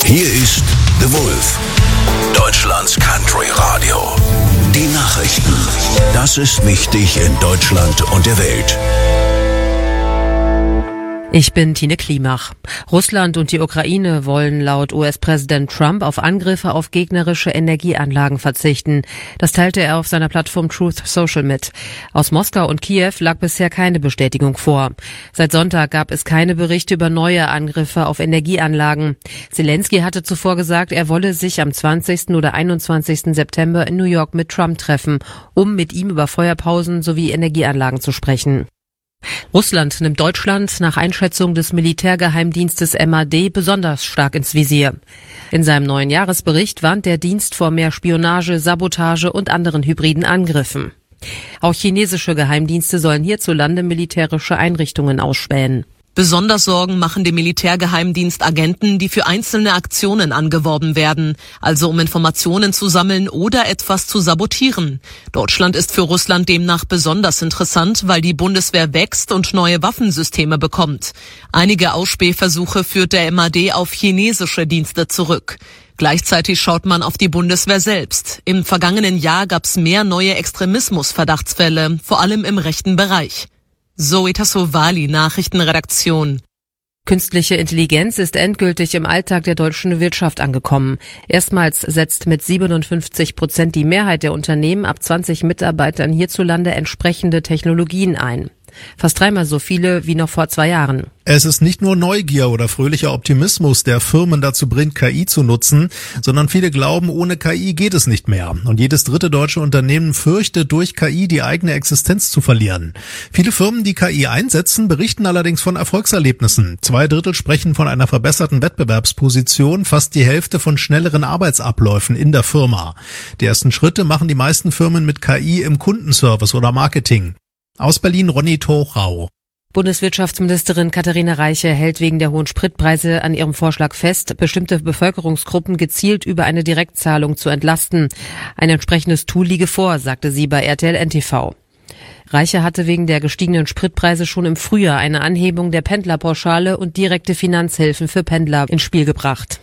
Hier ist The Wolf, Deutschlands Country Radio. Die Nachrichten. Das ist wichtig in Deutschland und der Welt. Ich bin Tine Klimach. Russland und die Ukraine wollen laut US-Präsident Trump auf Angriffe auf gegnerische Energieanlagen verzichten. Das teilte er auf seiner Plattform Truth Social mit. Aus Moskau und Kiew lag bisher keine Bestätigung vor. Seit Sonntag gab es keine Berichte über neue Angriffe auf Energieanlagen. Zelensky hatte zuvor gesagt, er wolle sich am 20. oder 21. September in New York mit Trump treffen, um mit ihm über Feuerpausen sowie Energieanlagen zu sprechen. Russland nimmt Deutschland nach Einschätzung des Militärgeheimdienstes MAD besonders stark ins Visier. In seinem neuen Jahresbericht warnt der Dienst vor mehr Spionage, Sabotage und anderen hybriden Angriffen. Auch chinesische Geheimdienste sollen hierzulande militärische Einrichtungen ausspähen. Besonders Sorgen machen dem Militärgeheimdienst Agenten, die für einzelne Aktionen angeworben werden, also um Informationen zu sammeln oder etwas zu sabotieren. Deutschland ist für Russland demnach besonders interessant, weil die Bundeswehr wächst und neue Waffensysteme bekommt. Einige Ausspähversuche führt der MAD auf chinesische Dienste zurück. Gleichzeitig schaut man auf die Bundeswehr selbst. Im vergangenen Jahr gab es mehr neue Extremismus-Verdachtsfälle, vor allem im rechten Bereich. Zoe Tassovali, Nachrichtenredaktion. Künstliche Intelligenz ist endgültig im Alltag der deutschen Wirtschaft angekommen. Erstmals setzt mit 57% die Mehrheit der Unternehmen ab 20 Mitarbeitern hierzulande entsprechende Technologien ein. Fast dreimal so viele wie noch vor 2 Jahren. Es ist nicht nur Neugier oder fröhlicher Optimismus, der Firmen dazu bringt, KI zu nutzen, sondern viele glauben, ohne KI geht es nicht mehr. Und jedes dritte deutsche Unternehmen fürchtet, durch KI die eigene Existenz zu verlieren. Viele Firmen, die KI einsetzen, berichten allerdings von Erfolgserlebnissen. 2/3 sprechen von einer verbesserten Wettbewerbsposition, fast die Hälfte von schnelleren Arbeitsabläufen in der Firma. Die ersten Schritte machen die meisten Firmen mit KI im Kundenservice oder Marketing. Aus Berlin Ronny Torau. Bundeswirtschaftsministerin Katharina Reiche hält wegen der hohen Spritpreise an ihrem Vorschlag fest, bestimmte Bevölkerungsgruppen gezielt über eine Direktzahlung zu entlasten. Ein entsprechendes Tool liege vor, sagte sie bei RTL NTV. Reiche hatte wegen der gestiegenen Spritpreise schon im Frühjahr eine Anhebung der Pendlerpauschale und direkte Finanzhilfen für Pendler ins Spiel gebracht.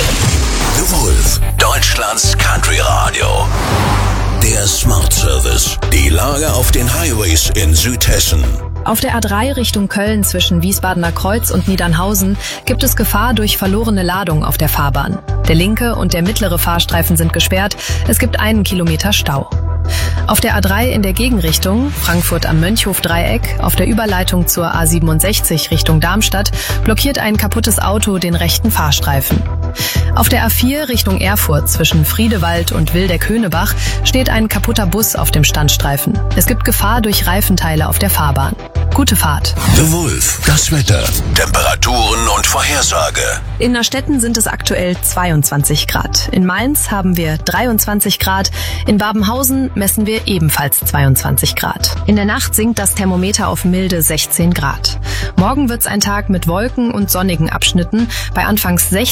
The Wolf, Deutschlands Country Radio. Der Smart Service. Die Lage auf den Highways in Südhessen. Auf der A3 Richtung Köln zwischen Wiesbadener Kreuz und Niedernhausen gibt es Gefahr durch verlorene Ladung auf der Fahrbahn. Der linke und der mittlere Fahrstreifen sind gesperrt. Es gibt 1 Kilometer Stau. Auf der A3 in der Gegenrichtung, Frankfurt am Mönchhof-Dreieck, auf der Überleitung zur A67 Richtung Darmstadt, blockiert ein kaputtes Auto den rechten Fahrstreifen. Auf der A4 Richtung Erfurt zwischen Friedewald und Wildeck-Höhnebach steht ein kaputter Bus auf dem Standstreifen. Es gibt Gefahr durch Reifenteile auf der Fahrbahn. Gute Fahrt. The Wolf, das Wetter, Temperaturen und Vorhersage. In Nastetten sind es aktuell 22 Grad. In Mainz haben wir 23 Grad. In Babenhausen messen wir ebenfalls 22 Grad. In der Nacht sinkt das Thermometer auf milde 16 Grad. Morgen wird's ein Tag mit Wolken und sonnigen Abschnitten bei anfangs 16